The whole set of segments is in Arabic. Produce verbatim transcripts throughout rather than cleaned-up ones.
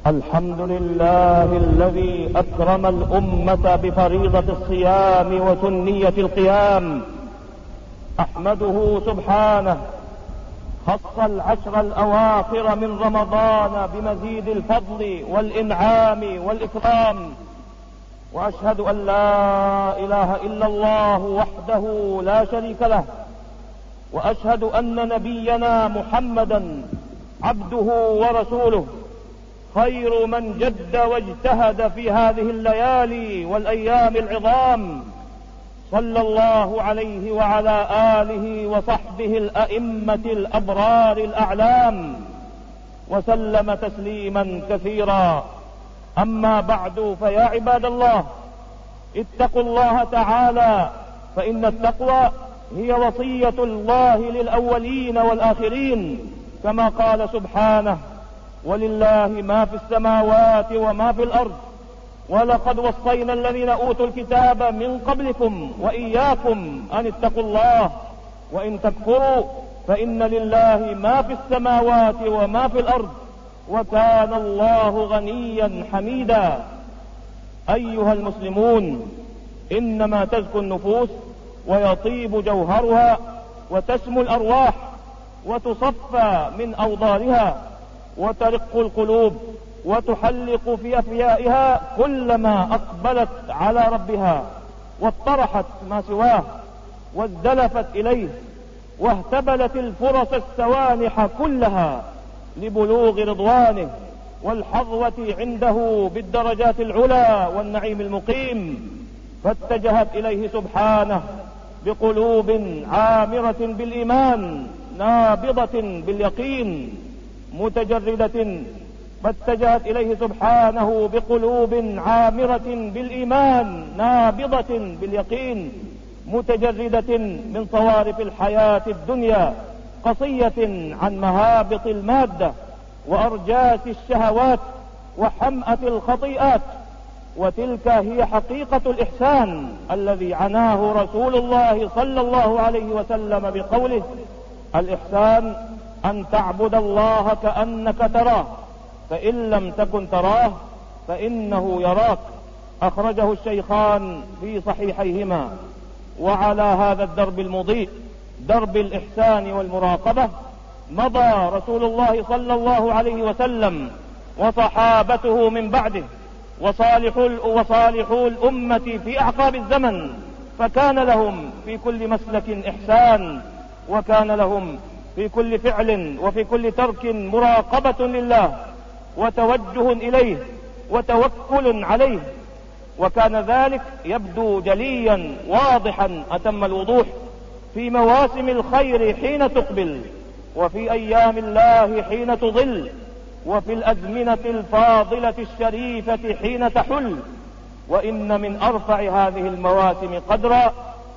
الحمد لله الذي أكرم الأمة بفريضة الصيام وسنية القيام. أحمده سبحانه، خص العشر الأواخر من رمضان بمزيد الفضل والإنعام والإكرام، وأشهد أن لا إله إلا الله وحده لا شريك له، وأشهد أن نبينا محمدا عبده ورسوله، خير من جد واجتهد في هذه الليالي والأيام العظام، صلى الله عليه وعلى آله وصحبه الأئمة الأبرار الأعلام، وسلم تسليما كثيرا. أما بعد، فيا عباد الله، اتقوا الله تعالى، فإن التقوى هي وصية الله للأولين والآخرين، كما قال سبحانه: ولله ما في السماوات وما في الأرض، ولقد وصينا الذين أوتوا الكتاب من قبلكم وإياكم أن اتقوا الله، وإن تكفروا فإن لله ما في السماوات وما في الأرض، وكان الله غنيا حميدا. أيها المسلمون، إنما تزكو النفوس ويطيب جوهرها وتسمو الأرواح وتصفى من أوضارها وترق القلوب وتحلق في أفيائها كلما أقبلت على ربها واطرحت ما سواه وازدلفت إليه واهتبلت الفرص السوانح كلها لبلوغ رضوانه والحظوة عنده بالدرجات العلى والنعيم المقيم، فاتجهت إليه سبحانه بقلوب عامرة بالإيمان نابضة باليقين متجردة فاتجهت إليه سبحانه بقلوب عامرة بالإيمان نابضة باليقين متجردة من صوارف الحياة الدنيا، قصية عن مهابط المادة وأرجاس الشهوات وحمأة الخطيئات. وتلك هي حقيقة الإحسان الذي عناه رسول الله صلى الله عليه وسلم بقوله: الإحسان أن تعبد الله كأنك تراه، فإن لم تكن تراه فإنه يراك. أخرجه الشيخان في صحيحيهما. وعلى هذا الدرب المضيء، درب الإحسان والمراقبة، مضى رسول الله صلى الله عليه وسلم وصحابته من بعده وصالحو وصالحو الأمة في أعقاب الزمن، فكان لهم في كل مسلك إحسان، وكان لهم في كل فعل وفي كل ترك مراقبة لله وتوجه إليه وتوكل عليه. وكان ذلك يبدو جليا واضحا أتم الوضوح في مواسم الخير حين تقبل، وفي أيام الله حين تضل، وفي الأزمنة الفاضلة الشريفة حين تحل. وإن من أرفع هذه المواسم قدرا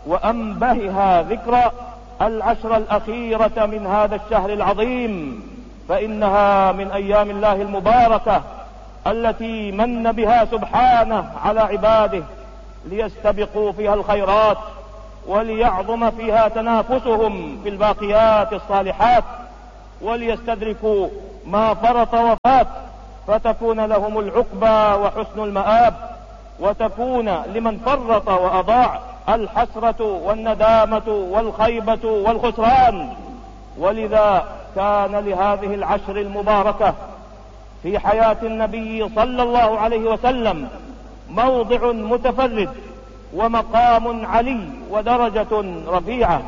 وأنبهها ذكرا العشر الأخيرة من هذا الشهر العظيم، فإنها من أيام الله المباركة التي من بها سبحانه على عباده ليستبقوا فيها الخيرات وليعظم فيها تنافسهم في الباقيات الصالحات، وليستدركوا ما فرط وفات، فتكون لهم العقبى وحسن المآب، وتكون لمن فرط وأضاع الحسرة والندامة والخيبة والخسران. ولذا كان لهذه العشر المباركة في حياة النبي صلى الله عليه وسلم موضع متفرد ومقام علي ودرجة رفيعة،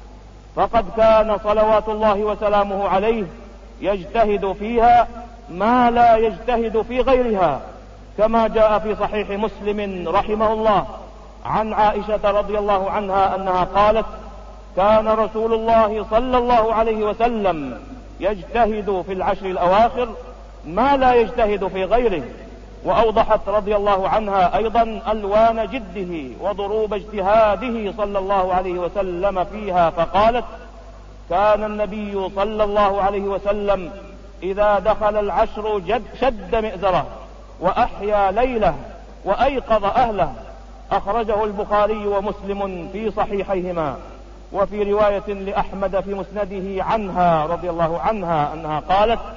فقد كان صلوات الله وسلامه عليه يجتهد فيها ما لا يجتهد في غيرها، كما جاء في صحيح مسلم رحمه الله عن عائشة رضي الله عنها أنها قالت: كان رسول الله صلى الله عليه وسلم يجتهد في العشر الأواخر ما لا يجتهد في غيره. وأوضحت رضي الله عنها أيضا ألوان جده وضروب اجتهاده صلى الله عليه وسلم فيها، فقالت: كان النبي صلى الله عليه وسلم إذا دخل العشر جد شد مئزره وأحيا ليله وأيقظ أهله. أخرجه البخاري ومسلم في صحيحيهما. وفي رواية لأحمد في مسنده عنها رضي الله عنها أنها قالت: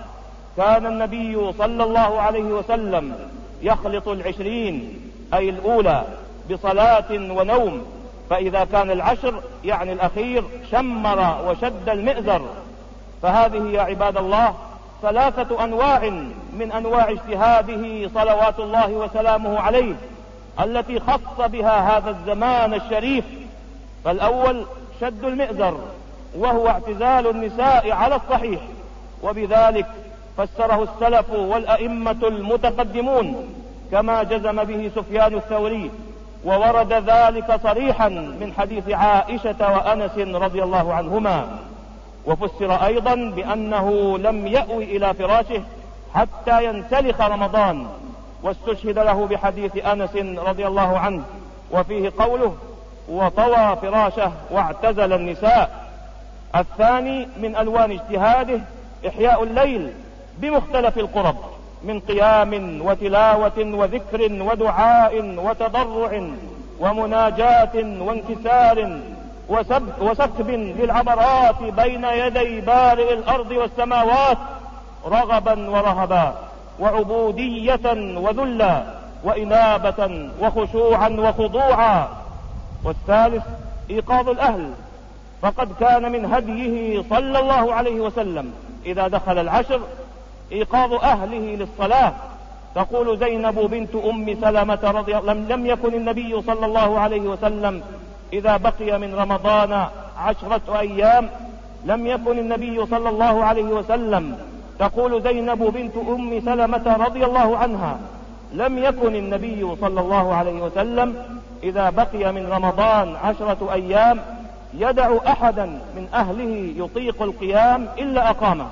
كان النبي صلى الله عليه وسلم يخلط العشرين أي الأولى بصلاة ونوم، فإذا كان العشر يعني الأخير شمر وشد المئزر. فهذه يا عباد الله ثلاثة أنواع من أنواع اجتهاده صلوات الله وسلامه عليه التي خص بها هذا الزمان الشريف. فالأول شد المئزر، وهو اعتزال النساء على الصحيح، وبذلك فسره السلف والأئمة المتقدمون كما جزم به سفيان الثوري، وورد ذلك صريحا من حديث عائشة وأنس رضي الله عنهما. وفسر أيضا بأنه لم يأوي إلى فراشه حتى ينسلخ رمضان، واستشهد له بحديث أنس رضي الله عنه وفيه قوله وطوى فراشه واعتزل النساء. الثاني من ألوان اجتهاده إحياء الليل بمختلف القرب من قيام وتلاوة وذكر ودعاء وتضرع ومناجاة وانكسار وسكب للعبرات بين يدي بارئ الأرض والسماوات رغبا ورهبا وعبودية وذلا وإنابة وخشوعا وخضوعا. والثالث إيقاظ الأهل، فقد كان من هديه صلى الله عليه وسلم إذا دخل العشر إيقاظ أهله للصلاة. تقول زينب بنت أم سلمة رضي الله عنها لم يكن النبي صلى الله عليه وسلم إذا بقي من رمضان عشرة أيام لم يكن النبي صلى الله عليه وسلم تقول زينب بنت أم سلمة رضي الله عنها لم يكن النبي صلى الله عليه وسلم إذا بقي من رمضان عشرة أيام يدع أحدا من أهله يطيق القيام إلا أقامه.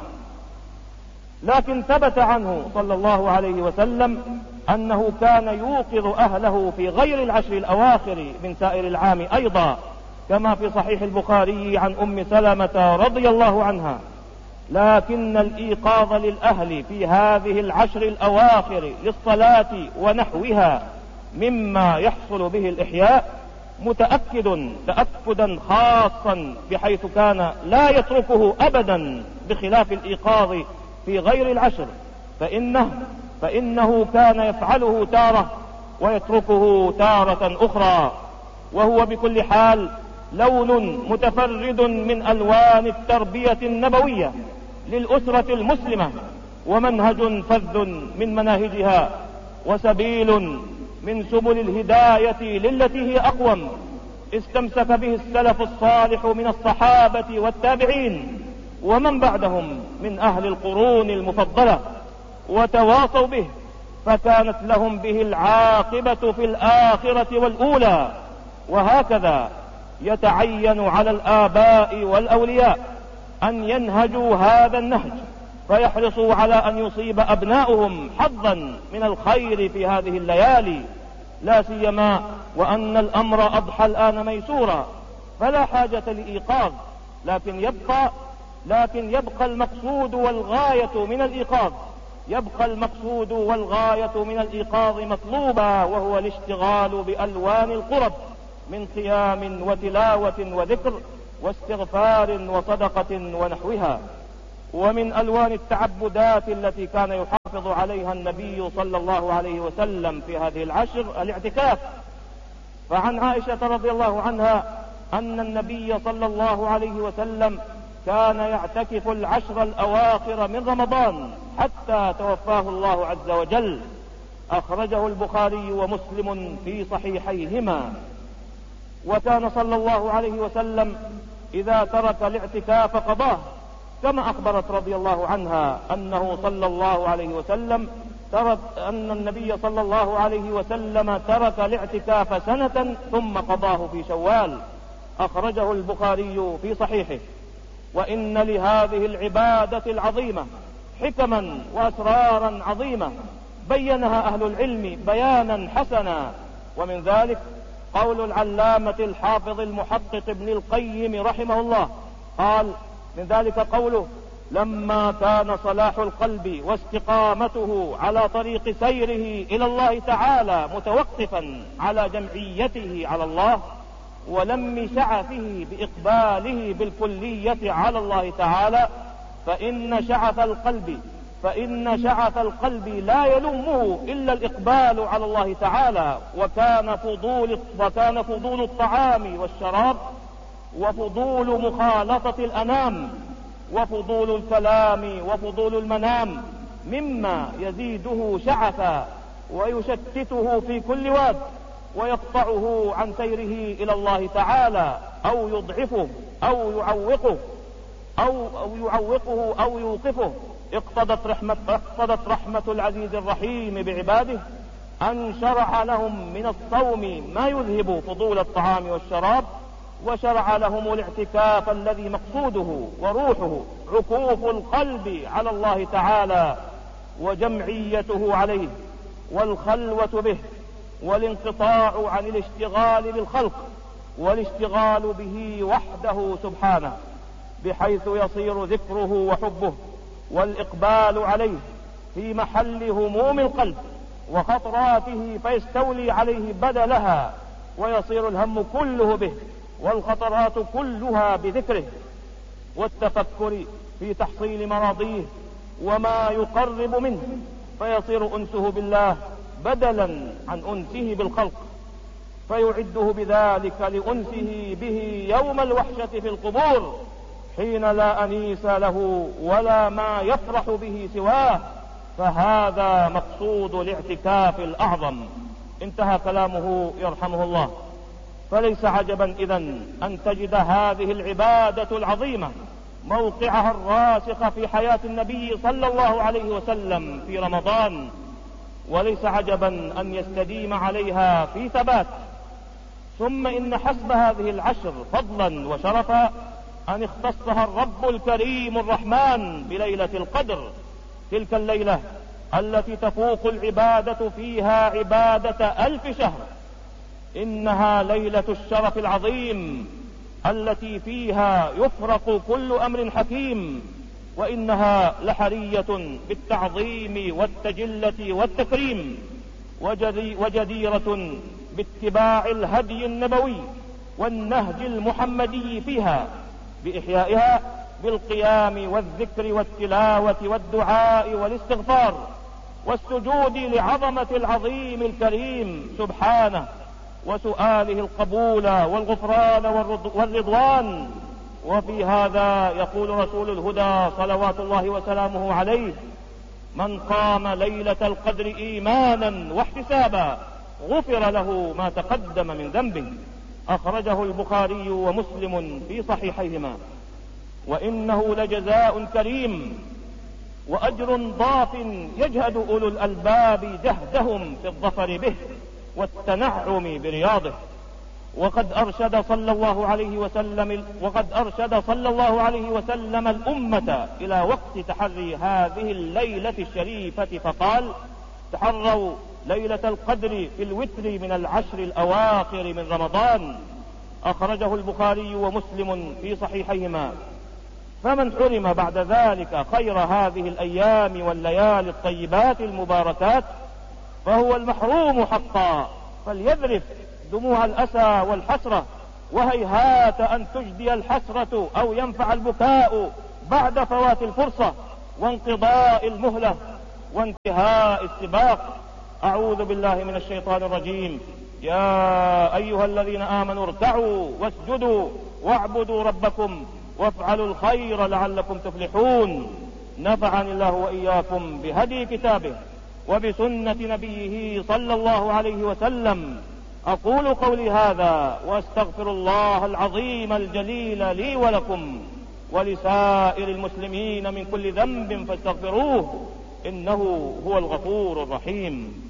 لكن ثبت عنه صلى الله عليه وسلم أنه كان يوقظ أهله في غير العشر الأواخر من سائر العام أيضا، كما في صحيح البخاري عن أم سلمة رضي الله عنها. لكن الإيقاظ للأهل في هذه العشر الأواخر للصلاة ونحوها مما يحصل به الإحياء متأكد تأكدا خاصا، بحيث كان لا يتركه أبدا بخلاف الإيقاظ في غير العشر، فإنه, فإنه كان يفعله تارة ويتركه تارة أخرى. وهو بكل حال لون متفرد من ألوان التربية النبوية للأسرة المسلمة، ومنهج فذ من مناهجها، وسبيل من سبل الهداية للتي هي أقوم، استمسك به السلف الصالح من الصحابة والتابعين ومن بعدهم من أهل القرون المفضلة، وتواصوا به، فكانت لهم به العاقبة في الآخرة والأولى. وهكذا يتعين على الآباء والأولياء أن ينهجوا هذا النهج، فيحرصوا على أن يصيب أبناؤهم حظا من الخير في هذه الليالي، لا سيما وأن الأمر أضحى الآن ميسورا، فلا حاجة لإيقاظ، لكن يبقى لكن يبقى المقصود والغاية من الإيقاظ يبقى المقصود والغاية من الإيقاظ مطلوبا، وهو الاشتغال بألوان القرب من قيام وتلاوة وذكر واستغفار وصدقة ونحوها. ومن ألوان التعبدات التي كان يحافظ عليها النبي صلى الله عليه وسلم في هذه العشر الاعتكاف. فعن عائشة رضي الله عنها أن النبي صلى الله عليه وسلم كان يعتكف العشر الأواخر من رمضان حتى توفاه الله عز وجل. أخرجه البخاري ومسلم في صحيحيهما. وكان صلى الله عليه وسلم إذا ترك الاعتكاف قضاه، كما أخبرت رضي الله عنها أنه صلى الله عليه وسلم ترك أن النبي صلى الله عليه وسلم ترك الاعتكاف سنة ثم قضاه في شوال. أخرجه البخاري في صحيحه. وإن لهذه العبادة العظيمة حكما وأسرارا عظيمة بينها أهل العلم بيانا حسنا، ومن ذلك قول العلامة الحافظ المحقق ابن القيم رحمه الله قال: من ذلك قوله: لما كان صلاح القلب واستقامته على طريق سيره إلى الله تعالى متوقفا على جمعيته على الله ولم شعفه بإقباله بالكلية على الله تعالى، فإن شعف القلب فإن شعث القلب لا يلمه إلا الإقبال على الله تعالى، وكان فضول, وكان فضول الطعام والشراب، وفضول مخالطة الأنام، وفضول الكلام، وفضول المنام مما يزيده شعثا ويشتته في كل واد، ويقطعه عن سيره إلى الله تعالى، أو يضعفه أو يعوقه أو, أو يعوقه أو يوقفه. اقتضت رحمة, اقتضت رحمة العزيز الرحيم بعباده أن شرع لهم من الصوم ما يذهب فضول الطعام والشراب، وشرع لهم الاعتكاف الذي مقصوده وروحه عكوف القلب على الله تعالى وجمعيته عليه والخلوة به، والانقطاع عن الاشتغال بالخلق والاشتغال به وحده سبحانه، بحيث يصير ذكره وحبه والإقبال عليه في محل هموم القلب وخطراته، فيستولي عليه بدلها، ويصير الهم كله به والخطرات كلها بذكره والتفكر في تحصيل مراضيه وما يقرب منه، فيصير أنسه بالله بدلا عن أنسه بالخلق، فيعده بذلك لأنسه به يوم الوحشة في القبور، حين لا أنيس له ولا ما يفرح به سواه. فهذا مقصود الاعتكاف الأعظم. انتهى كلامه يرحمه الله. فليس عجبا إذن أن تجد هذه العبادة العظيمة موقعها الراسخ في حياة النبي صلى الله عليه وسلم في رمضان، وليس عجبا أن يستديم عليها في ثبات. ثم إن حسب هذه العشر فضلا وشرفا أن اختصها الرب الكريم الرحمن بليلة القدر، تلك الليلة التي تفوق العبادة فيها عبادة ألف شهر. إنها ليلة الشرف العظيم التي فيها يفرق كل أمر حكيم، وإنها لحرية بالتعظيم والتجلة والتكريم، وجديرة باتباع الهدي النبوي والنهج المحمدي فيها، بإحيائها بالقيام والذكر والتلاوة والدعاء والاستغفار والسجود لعظمة العظيم الكريم سبحانه، وسؤاله القبول والغفران والرضوان. وفي هذا يقول رسول الهدى صلوات الله وسلامه عليه: من قام ليلة القدر إيمانا واحتسابا غفر له ما تقدم من ذنبه. أخرجه البخاري ومسلم في صحيحيهما. وإنه لجزاء كريم وأجر ضاف يجهد أولو الألباب جهدهم في الظفر به والتنعم برياضه. وقد أرشد صلى الله عليه وسلم وقد أرشد صلى الله عليه وسلم الأمة إلى وقت تحري هذه الليلة الشريفة، فقال: تحروا ليلة القدر في الوتر من العشر الأواخر من رمضان. أخرجه البخاري ومسلم في صحيحيهما. فمن حرم بعد ذلك خير هذه الأيام والليالي الطيبات المباركات فهو المحروم حقا، فليذرف دموع الأسى والحسرة، وهيهات أن تجدي الحسرة أو ينفع البكاء بعد فوات الفرصة وانقضاء المهلة وانتهاء السباق. أعوذ بالله من الشيطان الرجيم. يا أيها الذين آمنوا اركعوا واسجدوا واعبدوا ربكم وافعلوا الخير لعلكم تفلحون. نفعني الله وإياكم بهدي كتابه وبسنة نبيه صلى الله عليه وسلم. أقول قولي هذا وأستغفر الله العظيم الجليل لي ولكم ولسائر المسلمين من كل ذنب فاستغفروه إنه هو الغفور الرحيم.